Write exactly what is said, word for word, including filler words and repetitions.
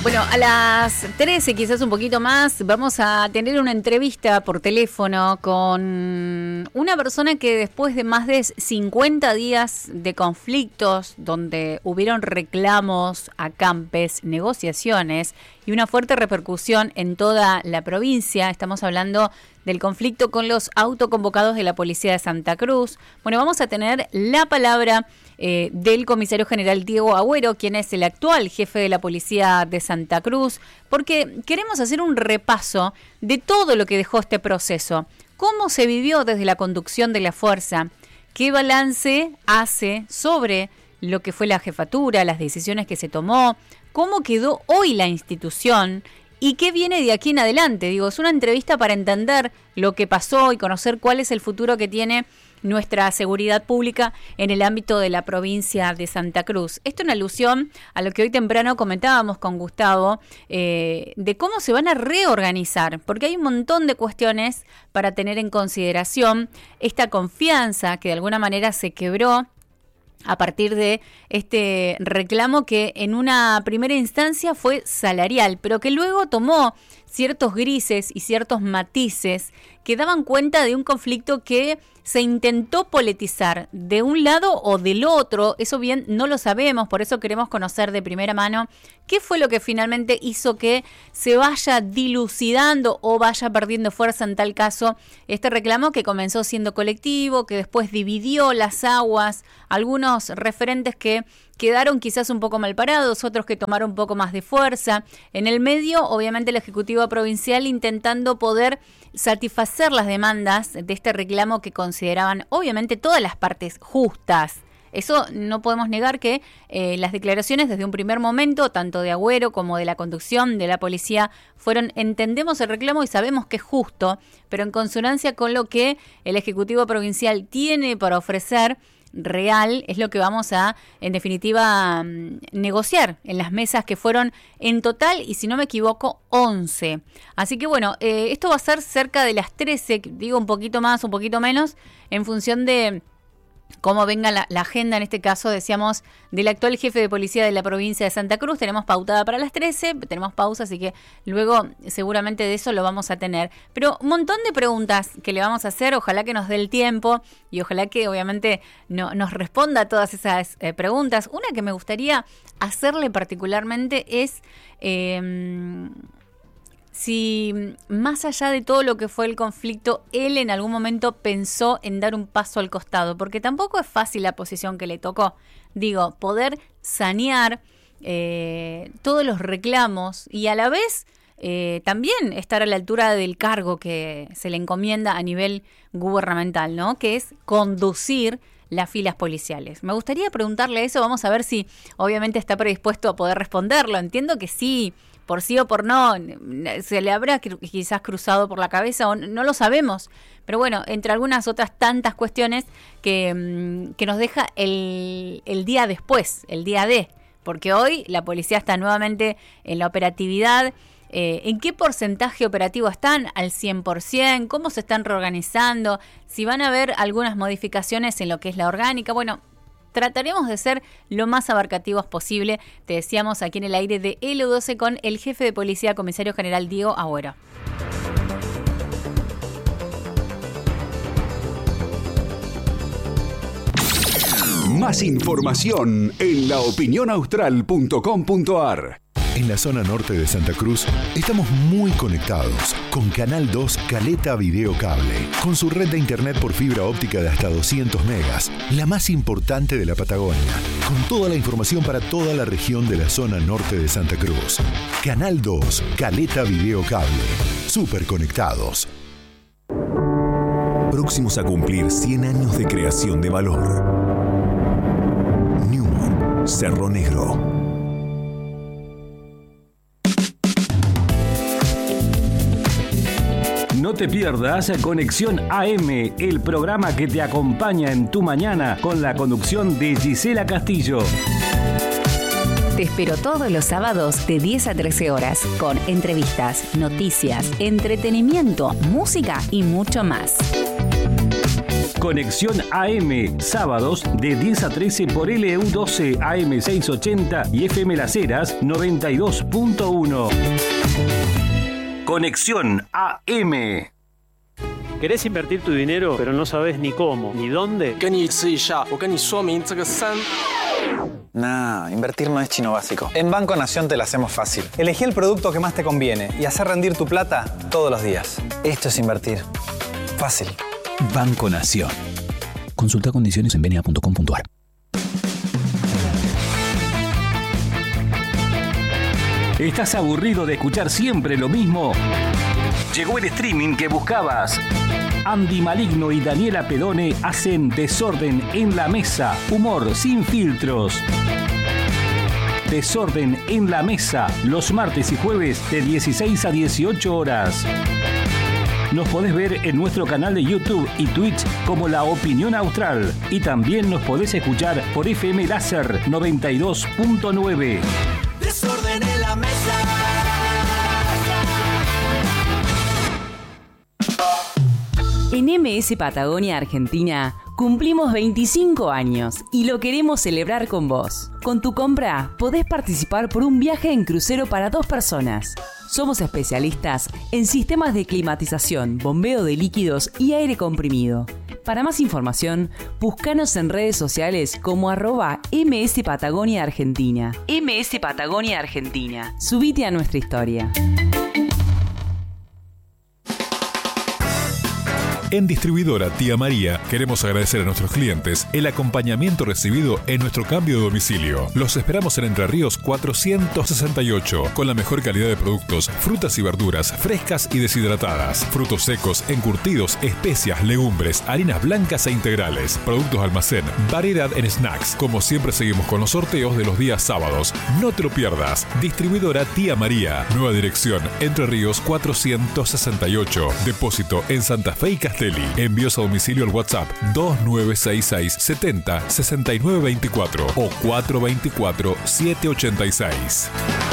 Bueno, a las trece, quizás un poquito más, vamos a tener una entrevista por teléfono con una persona que después de más de cincuenta días de conflictos, donde hubieron reclamos, acampes, negociaciones y una fuerte repercusión en toda la provincia, estamos hablando del conflicto con los autoconvocados de la Policía de Santa Cruz. Bueno, vamos a tener la palabra eh, del comisario general Diego Agüero, quien es el actual jefe de la Policía de Santa Cruz, porque queremos hacer un repaso de todo lo que dejó este proceso, cómo se vivió desde la conducción de la fuerza, qué balance hace sobre lo que fue la jefatura, las decisiones que se tomó, cómo quedó hoy la institución y qué viene de aquí en adelante. Digo, es una entrevista para entender lo que pasó y conocer cuál es el futuro que tiene nuestra seguridad pública en el ámbito de la provincia de Santa Cruz. Esto en alusión a lo que hoy temprano comentábamos con Gustavo, eh, de cómo se van a reorganizar, porque hay un montón de cuestiones para tener en consideración esta confianza que de alguna manera se quebró a partir de este reclamo que en una primera instancia fue salarial, pero que luego tomó ciertos grises y ciertos matices que daban cuenta de un conflicto que se intentó politizar de un lado o del otro. Eso bien no lo sabemos, por eso queremos conocer de primera mano qué fue lo que finalmente hizo que se vaya dilucidando o vaya perdiendo fuerza en tal caso este reclamo que comenzó siendo colectivo, que después dividió las aguas, algunos referentes que quedaron quizás un poco mal parados, otros que tomaron un poco más de fuerza. En el medio, obviamente, el Ejecutivo Provincial intentando poder satisfacer las demandas de este reclamo que consideraban, obviamente, todas las partes justas. Eso no podemos negar que eh, las declaraciones desde un primer momento, tanto de Agüero como de la conducción de la policía, fueron, entendemos el reclamo y sabemos que es justo, pero en consonancia con lo que el Ejecutivo Provincial tiene para ofrecer real, es lo que vamos a, en definitiva, negociar en las mesas que fueron en total, y si no me equivoco, once. Así que bueno, eh, esto va a ser cerca de las trece, digo un poquito más, un poquito menos, en función de cómo venga la, la agenda, en este caso decíamos del actual jefe de policía de la provincia de Santa Cruz. Tenemos pautada para las trece, tenemos pausa, así que luego seguramente de eso lo vamos a tener. Pero un montón de preguntas que le vamos a hacer, ojalá que nos dé el tiempo y ojalá que obviamente no, nos responda a todas esas eh, preguntas. Una que me gustaría hacerle particularmente es Eh, si más allá de todo lo que fue el conflicto, él en algún momento pensó en dar un paso al costado, porque tampoco es fácil la posición que le tocó. Digo, poder sanear eh, todos los reclamos y a la vez eh, también estar a la altura del cargo que se le encomienda a nivel gubernamental, ¿no? Que es conducir las filas policiales. Me gustaría preguntarle eso, vamos a ver si obviamente está predispuesto a poder responderlo. Entiendo que sí, por sí o por no, se le habrá quizás cruzado por la cabeza o no lo sabemos, pero bueno, entre algunas otras tantas cuestiones que, que nos deja el, el día después, el día de, porque hoy la policía está nuevamente en la operatividad. Eh, ¿En qué porcentaje operativo están? ¿Al cien por ciento? ¿Cómo se están reorganizando? Si van a haber algunas modificaciones en lo que es la orgánica. Bueno, trataremos de ser lo más abarcativos posible. Te decíamos aquí en el aire de L doce con el jefe de policía, comisario general Diego Agüero. Más información en la opinión austral punto com punto a r. En la zona norte de Santa Cruz estamos muy conectados con Canal dos Caleta Video Cable, con su red de internet por fibra óptica de hasta doscientos megas, la más importante de la Patagonia, con toda la información para toda la región de la zona norte de Santa Cruz. Canal dos Caleta Video Cable, súper conectados. Próximos a cumplir cien años de creación de valor. Newman, Cerro Negro. No te pierdas Conexión A M, el programa que te acompaña en tu mañana con la conducción de Gisela Castillo. Te espero todos los sábados de diez a trece horas con entrevistas, noticias, entretenimiento, música y mucho más. Conexión A M, sábados de diez a trece por L U doce A M seiscientos ochenta y F M Las Heras noventa y dos punto uno. Conexión A M. ¿Querés invertir tu dinero, pero no sabes ni cómo, ni dónde? Nah, invertir no es chino básico. En Banco Nación te la hacemos fácil. Elegí el producto que más te conviene y hacer rendir tu plata todos los días. Esto es invertir. Fácil. Banco Nación. Consulta condiciones en b n a punto com punto a r. ¿Estás aburrido de escuchar siempre lo mismo? Llegó el streaming que buscabas. Andy Maligno y Daniela Pedone hacen Desorden en la Mesa. Humor sin filtros. Desorden en la Mesa. Los martes y jueves de dieciséis a dieciocho horas. Nos podés ver en nuestro canal de YouTube y Twitch como La Opinión Austral. Y también nos podés escuchar por F M Láser noventa y dos punto nueve. Desorden en la Mesa. En M S Patagonia Argentina cumplimos veinticinco años y lo queremos celebrar con vos. Con tu compra podés participar por un viaje en crucero para dos personas. Somos especialistas en sistemas de climatización, bombeo de líquidos y aire comprimido. Para más información, búscanos en redes sociales como arroba M S Patagonia Argentina. M S Patagonia Argentina. Subite a nuestra historia. En Distribuidora Tía María queremos agradecer a nuestros clientes el acompañamiento recibido en nuestro cambio de domicilio. Los esperamos en Entre Ríos cuatrocientos sesenta y ocho, con la mejor calidad de productos, frutas y verduras frescas y deshidratadas, frutos secos, encurtidos, especias, legumbres, harinas blancas e integrales, productos almacén, variedad en snacks. Como siempre seguimos con los sorteos de los días sábados. No te lo pierdas. Distribuidora Tía María. Nueva dirección, Entre Ríos cuatrocientos sesenta y ocho. Depósito en Santa Fe y Castelli. Envíos a domicilio al WhatsApp dos nueve seis seis setenta sesenta y nueve veinticuatro o cuatro veinticuatro siete ochenta y seis.